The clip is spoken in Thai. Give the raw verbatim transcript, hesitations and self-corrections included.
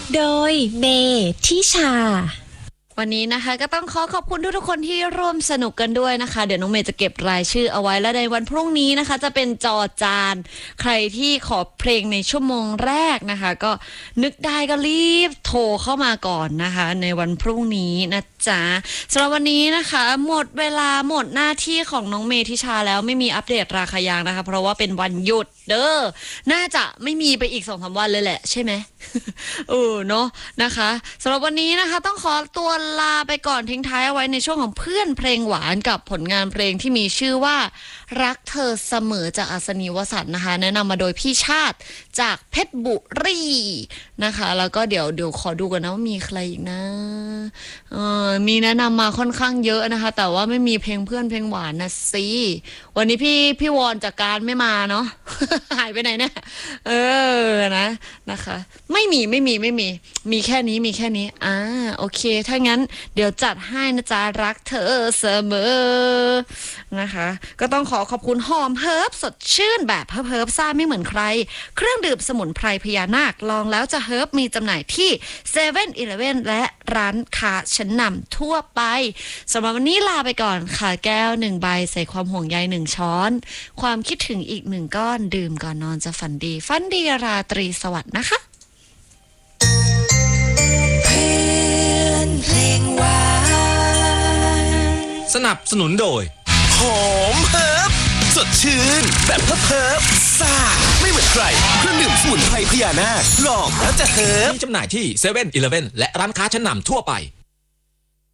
โดยเมทิชาวันนี้นะคะก็ต้องขอขอบคุณทุกๆคนที่ร่วมสนุกกันด้วยนะคะเดี๋ยวน้องเมย์จะเก็บรายชื่อเอาไว้และในวันพรุ่งนี้นะคะจะเป็นจอจานใครที่ขอเพลงในชั่วโมงแรกนะคะก็นึกได้ก็รีบโทรเข้ามาก่อนนะคะในวันพรุ่งนี้นะจ๊ะสำหรับวันนี้นะคะหมดเวลาหมดหน้าที่ของน้องเมทิชาแล้วไม่มีอัปเดตราคายางนะคะเพราะว่าเป็นวันหยุดเด้อน่าจะไม่มีไปอีก สองสาม วันเลยแหละใช่ไหม เออเนาะนะคะสำหรับวันนี้นะคะต้องขอตัวลาไปก่อนทิ้งท้ายเอาไว้ในช่วงของเพื่อนเพลงหวานกับผลงานเพลงที่มีชื่อว่ารักเธอเสมอจากอัศนีวสันต์นะคะแนะนำมาโดยพี่ชาติจากเพชรบุรีนะคะแล้วก็เดี๋ยวเดี๋ยวขอดูกันนะว่ามีใครอีกนะเออมีแนะนำมาค่อนข้างเยอะนะคะแต่ว่าไม่มีเพลงเพื่อนเพลงหวานนะสิวันนี้พี่พี่วอนจากการไม่มาเนาะ หายไปไหนเนี่ยเออนะนะคะไม่มีไม่มีไม่มีมีแค่นี้มีแค่นี้อ่าโอเคถ้างั้นเดี๋ยวจัดให้นะจ๊ะรักเธอเสมอนะคะก็ต้องขอขอบคุณหอมเฮิร์บสดชื่นแบบเฮิร์บเฮิร์บซ่าไม่เหมือนใครเครื่องดื่มสมุนไพรพญานาคลองแล้วจะเฮิร์บมีจำหน่ายที่เซเว่นอีเลฟเว่นและร้านค้าชั้นนำทั่วไปสำหรับวันนี้ลาไปก่อนค่ะแก้วหนึ่งใบใส่ความห่วงใยหนึ่งช้อนความคิดถึงอีกหนึ่งก้อนดื่มก่อนนอนจะฝันดีฝันดีราตรีสวัสดิ์นะคะเพลงหวานสนับสนุนโดยหอมเฮิร์บสดชื่นแบบเฮิร์บเฮิร์บซ่าไม่เหมือนใครเครื่องดื่มสมุนไพรพญานาคลองแล้วจะเฮิร์บมีจำหน่ายที่เซเว่นอีเลฟเว่นและร้านค้าชั้นนำทั่วไป